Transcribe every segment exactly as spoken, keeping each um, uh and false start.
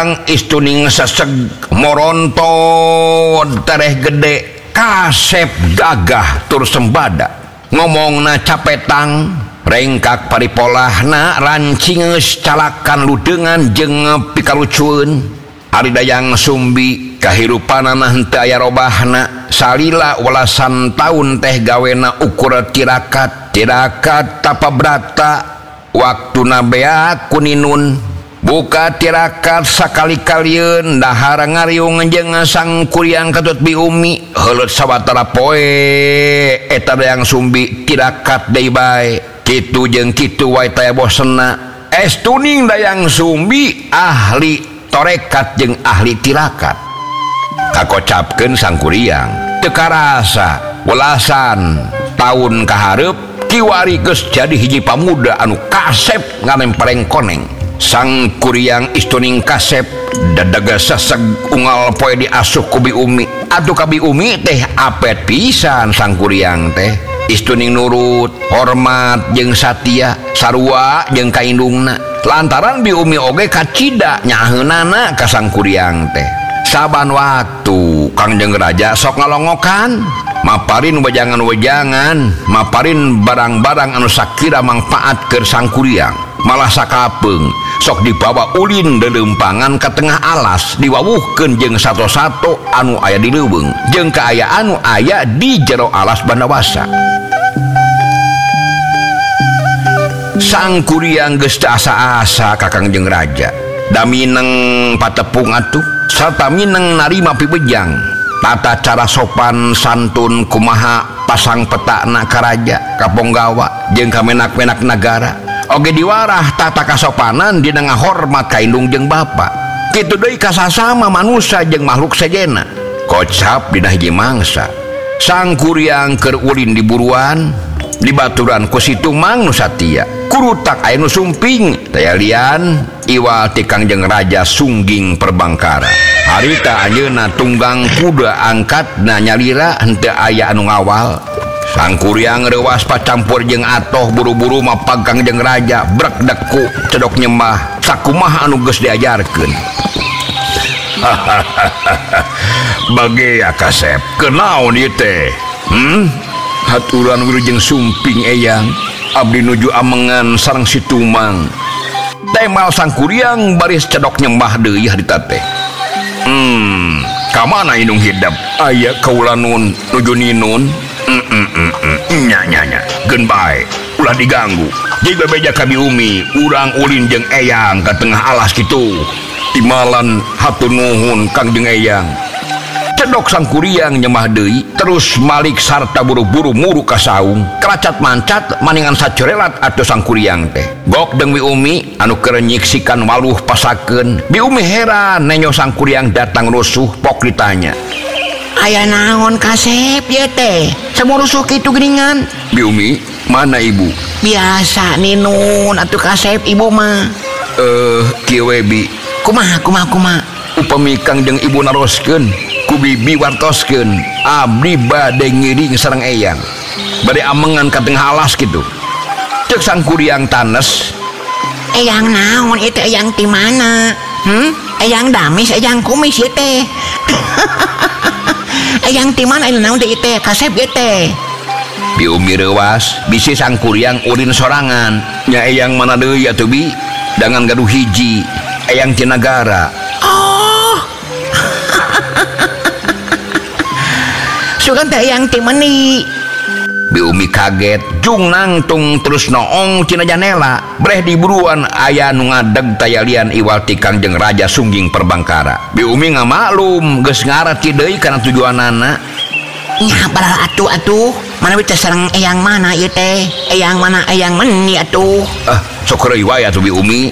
Kuriang istuning seseg moronto tereh gede kasep gagah tur sembada ngomongna capetang rengkak paripolahna rancingeus calakan ludengan jeung pikalucueun ari dayang sumbi kahirupanana henteu aya robahna salila welasan taun teh gawena ukur tirakat tirakat tapa brata waktuna bea kuninun buka tirakat sakali-kalieun dahar ngariung jeung Sang Kuriang katut biumi heuleut sawatara poe eta dayang sumbi tirakat deui bae kitu jeung kitu wae taya bosenna estuning dayang sumbi ahli torekat jeung ahli tirakat kakocapkeun Sang Kuriang teu karasa welasan taun kahareup kiwari geus jadi hiji pamuda anu kasep nganempereng koneng. Sang Kuriang istuning kasep dadaga seseg unggal poe diasuh ku biumi atuh ka biumi teh apet pisan Sang Kuriang teh istuning nurut hormat jeung satia sarua jeung kaindungna lantaran biumi oge kacida nyaheunana ka Sang Kuriang teh saban waktu Kangjeng Raja sok ngalongokan maparin wejangan-wejangan maparin barang-barang anu sakira mangpaat keur Sang Kuriang malah sakapeung sok dibawa ulin delempangan ke tengah alas diwawuhkeun jeung sato-sato anu aya di leuweung jeung kaayaan anu aya di jero alas bandawasa. Sang Kuriang geus teu asa-asa ka Kangjeng Raja da mineng patepung atuh sarta mineng narima pibejang tata cara sopan santun kumaha pasang petakna ka raja ka ponggawa jeung ka menak-menak nagara oge diwarah tata kasopanan dina ngahormat kaindung jeung bapa kitu deui ka sasama manusia jeung makhluk sejenna kocap dina hiji mangsa Sang Kuriang keur ulin di buruan dibaturan ku situ mang nu satia kurutak aya nu sumping taya lian iwal ti Kangjeng Raja sungging perbangkara harita anjeunna tunggang kuda angkat na nyalira henteu aya anu ngawal. Sang Kuriang reuwas pacampur jeung atoh buru-buru mapag Kangjeng Raja brek deku cedok nyembah sakumaha anu geus diajarkeun. Bagea kasep kenaon ieu teh? Hmm? Haturan wilujeng sumping eyang abdi nuju amengan sareng situmang. Temal Sang Kuriang baris cedok nyembah deui harita teh. Hmm, ka mana indung hidap? Aya kaula nun nuju ninun. Mm -mm -mm -mm. Nya nya nya geun bae ulah diganggu jadi bebeja ka biumi urang ulin jeung eyang ka tengah alas kitu timalan hatur nuhun Kangjeng Eyang cedok Sang Kuriang nyembah deui terus malik sarta buru-buru muru ka saung keracat mancat maningan sacurelat atuh Sang Kuriang teh gok deung biumi anu keur nyiksikan waluh pasakeun biumi heran nenyo Sang Kuriang datang rusuh pok ditanya aya naon kasep ya teh samurusuh kitu geuningan biumi mana ibu biasa ninun atuh kasep ibu mah eh kieu we bi kumaha kumaha kumaha upami Kangjeng ibu naroskeun ku bibi wartoskeun abdi bade ngiring sareng eyang bade amengan ka tengah alas kitu ceuk Sang Kuriang tanes eyang naon ieu teh eyang ti mana hmm eyang damis eyang kumis ieu teh eyang ti mana anu naon deui teh kasep ieu teh biumi reuwas bisi Sang Kuriang ulin sorangan nya eyang mana deui atuh bi dangan gaduh hiji eyang ti nagara oh sugan teh eyang ti meuni biumi kaget jung nangtung terus noong tina janela breh di buruan aya nu ngadeg tayalian iwal ti Kangjeng Raja sungging perbangkara biumi ngamaklum geus ngareti deui kana tujuanana nya padahal atuh atuh mana teh sareng eyang mana ieu teh eyang mana eyang meuni atuh ah sok reuy wae atuh biumi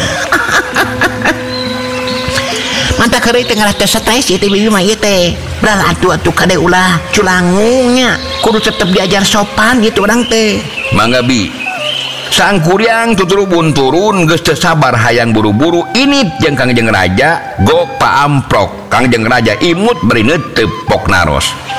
mantap keureuy teh ngalah teh stres ieu teh bibi mah ieu teh beral atuh-atuh kade ulah culangungnya kudu tetep diajar sopan gitu urang teh mangga bi Sang Kuriang tuturubun turun geus teu sabar hayang buru-buru init jeung Kangjeng Raja gok paamprok Kangjeng Raja imut beri neuteup pok naros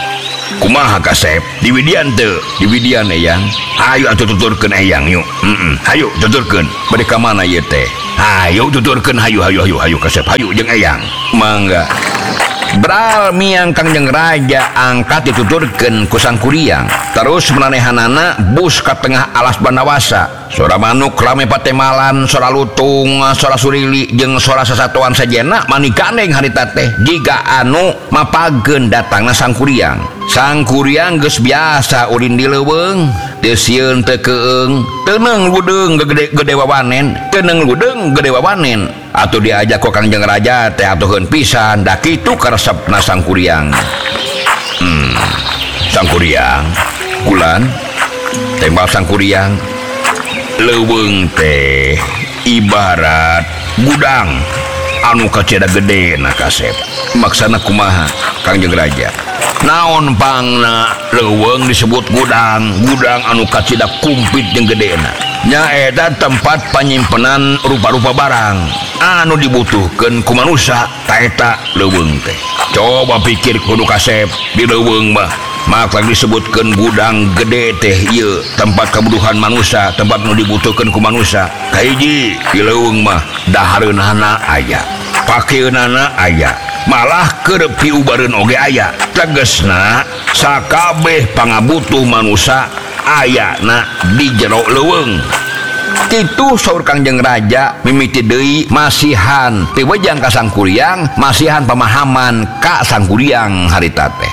kumaha kasep diwidian teu diwidian eyang ayo atuh tuturkeun eyang yuk heeh hayu tuturkeun bade ka mana ieu teh hayu tuturkeun hayu hayu hayu hayu kasep hayu jeung eyang mangga Bral miang Kangjeng Raja angkat dituturkeun ku Sangkuriang terus mananehanana bus ka tengah alas Bandawasa sora manuk rame patemalan sora lutung sora surili jeung sora sasatuan sajena manikandeng harita teh jiga anu mapageun datangna Sangkuriang Sangkuriang geus biasa ulin di leuweung teu sieun teu keung teuneng ludeung gede-gede wawanen teuneng ludeung gede wawanen atuh diajak ku Kangjeng Raja teh atuheun pisan da kitu karesepna Sangkuriang hmm Sangkuriang kulan tembal Sangkuriang leuweung teh ibarat gudang anu kaceda gede na kasep maksana kumaha Kangjeng Raja naon pangna leuweung disebut gudang gudang anu kacida kumpit jeung gedena nyaeta tempat panyimpenan rupa-rupa barang anu dibutuhkeun ku manusia taeta leuweung teh coba pikir kudu kasep di leuweung mah maka disebutkeun gudang gede teh ieu tempat kebutuhan manusia tempat nu dibutuhkeun ku manusia kahiji di leuweung mah dahareunana aya pakeunana aya malah kerep piubareun oge aya tegesna sakabeh pangabutuh manusia ayana di jero leuweung kitu saur Kangjeng Raja mimiti deui masihan ti wejang ka Sangkuriang masihan pemahaman ka Sangkuriang harita teh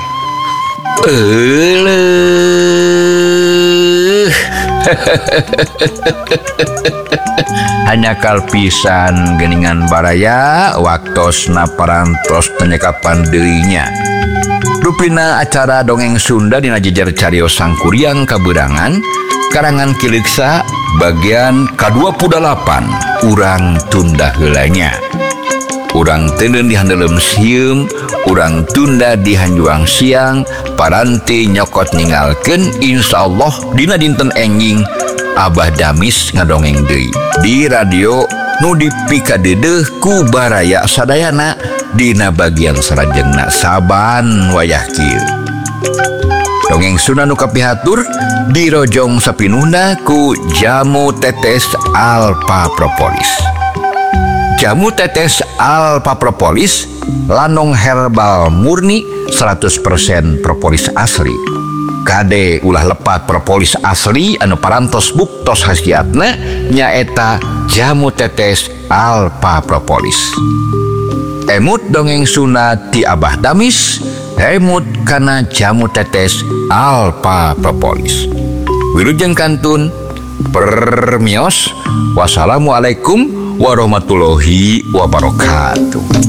Euleuh hanya kalpisan geningan baraya waktosna parantos penyekapan deuinya rupina acara dongeng Sunda dina jejer carios Sangkuriang Kaberangan karangan Kiliksa bagian ka dua puluh delapan urang tunda heulanya urang teuneun di handelem sieum urang tunda di hanjuang siang paranti nyokot ningalkeun insyaallah dina dinten enjing Abah Damis ngadongeng deui di radio nu dipikadeudeung ku baraya sadayana dina bagian sarajengna saban wayah kieu dongeng Sunda nu kapihatur dirojong sapinuhna ku Jamu Tetes Alpha Propolis. Jamu Tetes Alpha Propolis lanong herbal murni seratus persen propolis asli kade ulah lepat propolis asli anu parantos buktos khasiatna nyaeta Jamu Tetes Alpha Propolis. Emut dongeng Sunda ti Abah Damis emut kana Jamu Tetes Alpha Propolis. Wilujeng kantun permios wassalamualaikum warahmatullahi wabarakatuh.